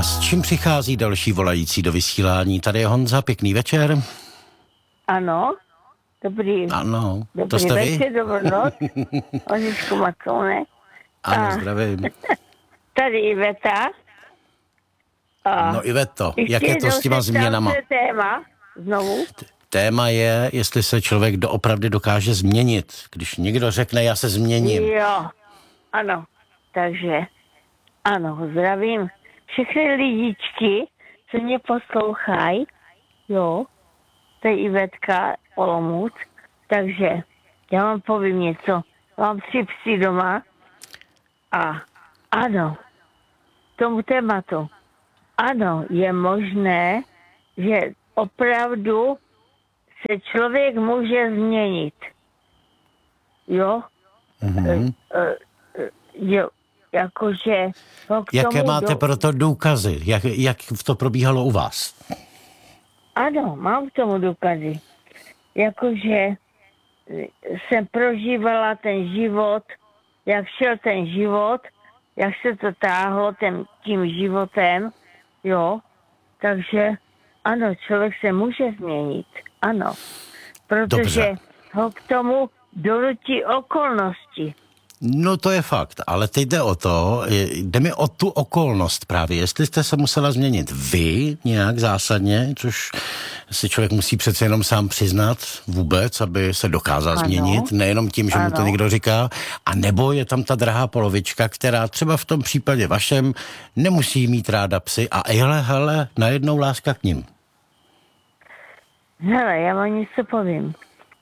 A s čím přichází další volající do vysílání? Tady je Honza, pěkný večer. Ano, dobrý to jste večer, vy? dobrou noc. Ožičku Macounek. Ano, zdravím. Tady Iveta. No Iveto, jak je to s těma změnama? Téma znovu. Téma je, jestli se člověk doopravdy dokáže změnit. Když někdo řekne, já se změním. Jo, ano. Takže, ano, zdravím všechny lidičky, co mě poslouchají. Jo, to je Ivetka Olomouc. Takže, já vám povím něco. Mám 3 psy doma a ano, tomu tématu. Ano, je možné, že opravdu se člověk může změnit. Jo? Mm-hmm. Jo, jakože... Jaké máte proto důkazy? Jak to probíhalo u vás? Ano, mám k tomu důkazy. Jakože jsem prožívala ten život, jak šel ten život, jak se to táhlo tím životem, jo. Takže ano, člověk se může změnit, ano. Protože ho k tomu donutí okolnosti. No to je fakt, ale teď jde mi o tu okolnost právě, jestli jste se musela změnit vy nějak zásadně, což si člověk musí přece jenom sám přiznat vůbec, aby se dokázal změnit, nejenom tím, že mu to někdo říká, a nebo je tam ta drahá polovička, která třeba v tom případě vašem nemusí mít ráda psy a hele, najednou láska k ním. Hele, já vám něco povím.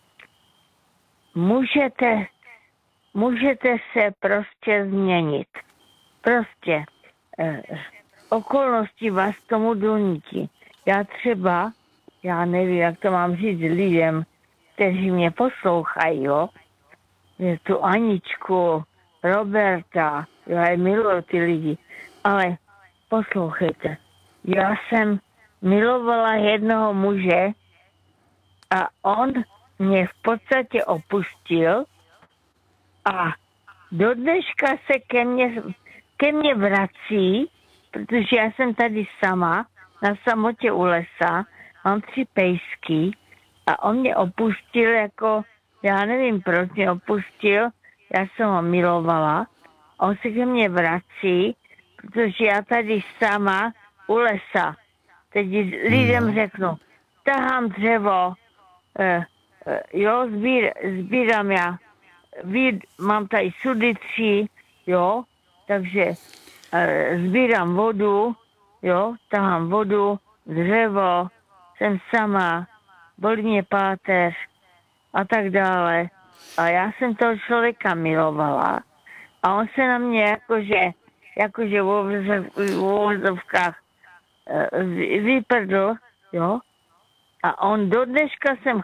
Můžete se prostě změnit. Prostě okolnosti vás tomu donutí. Já nevím, jak to mám říct lidem, kteří mě poslouchají, jo. Je tu Aničku, Roberta, já je miluji ty lidi. Ale poslouchejte, já jsem milovala jednoho muže a on mě v podstatě opustil a do dneška se ke mně vrací, protože já jsem tady sama, na samotě u lesa, mám 3 pejsky a on mě opustil jako, já nevím proč mě opustil, já jsem ho milovala, on se ke mně vrací, protože já tady sama u lesa, teď lidem řeknu, tahám dřevo, jo, sbírám já, mám tady sudy 3, jo, takže sbírám vodu, jo, tahám vodu, dřevo, jsem sama, bolí mě páteř a tak dále. A já jsem toho člověka milovala a on se na mě jakože v uvozovkách vyprdl, jo, a on do dneška sem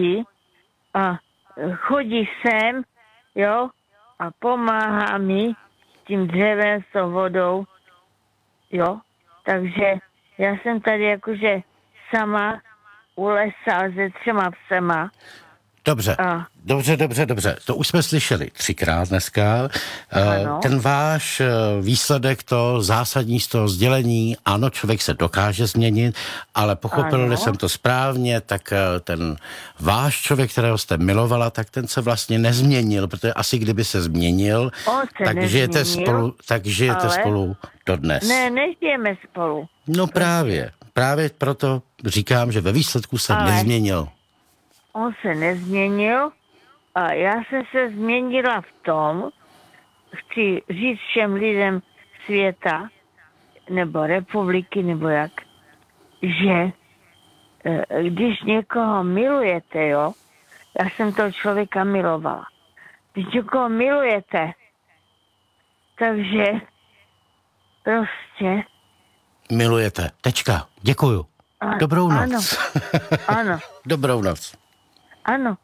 chodí sem, jo, a pomáhá mi tím dřevem s tou vodou, jo, takže já jsem tady jakože sama u lesa se 3 psema. Dobře. To už jsme slyšeli 3krát dneska. Ten váš výsledek, to zásadní z toho sdělení, ano, člověk se dokáže změnit, ale pochopil jsem to správně, tak ten váš člověk, kterého jste milovala, tak ten se vlastně nezměnil, protože asi kdyby se změnil, tak žijete spolu dodnes. Ne, nežijeme spolu. No právě proto říkám, že ve výsledku se nezměnil. On se nezměnil a já jsem se změnila v tom, chci říct všem lidem světa, nebo republiky, nebo jak, že když někoho milujete, jo, já jsem toho člověka milovala. Když někoho milujete, takže prostě... Milujete. Tečka. Děkuju. Dobrou noc. Ano. Dobrou noc. Ano.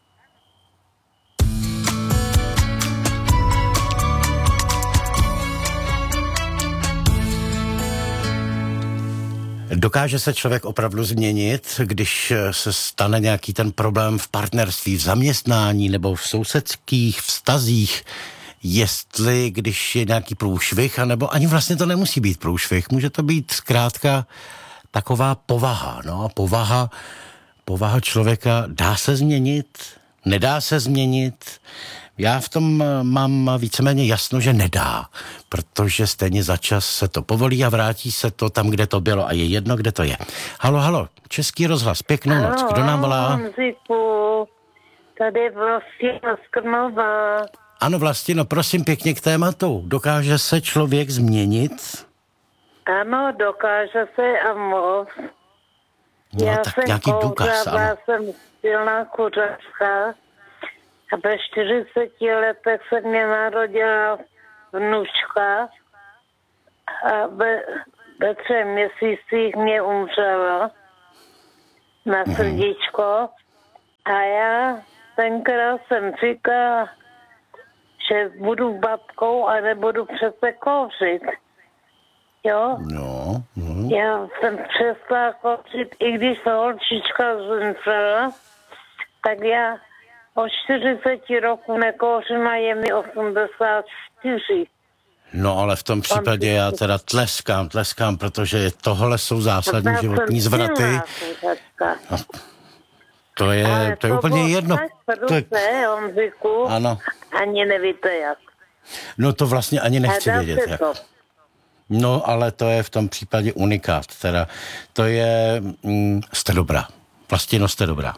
Dokáže se člověk opravdu změnit, když se stane nějaký ten problém v partnerství, v zaměstnání nebo v sousedských vztazích? jestli když je nějaký průšvih, anebo ani vlastně to nemusí být průšvih, může to být zkrátka taková povaha, no a povaha člověka dá se změnit, nedá se změnit. Já v tom mám víceméně jasno, že nedá, protože stejně za čas se to povolí a vrátí se to tam, kde to bylo a je jedno, kde to je. Halo, Český rozhlas, pěknou noc. Kdo nám volá? Honziku, tady Vlastina z Krnova. Ano, Vlastino, prosím pěkně k tématu. Dokáže se člověk změnit? Ano, dokáže se a moc. No, Já tak jsem nějaký důkaz, kouřila, ano. jsem silná kuřačka a ve 40 letech se mě narodila vnučka a ve 3 měsících mě umřela na srdíčko a já tenkrát jsem říkala, že budu babkou a nebudu přece kouřit. Jo? No. Já jsem přestala kouřit, i když se holčička zemřela, tak já od 40 roků nekouřím a je mi 84. No, ale v tom případě já teda tleskám, protože tohle jsou zásadní životní zvraty. No, to je úplně jedno. Honziku, ano. ani nevíte jak. No to vlastně ani nechci vědět. Jak. To. No, ale to je v tom případě unikát. Teda to je... jste dobrá. Vlastino, jste dobrá.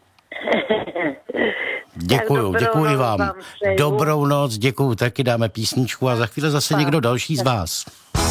Děkuji vám. Dobrou noc, děkuju. Taky dáme písničku a za chvíli zase někdo další z vás.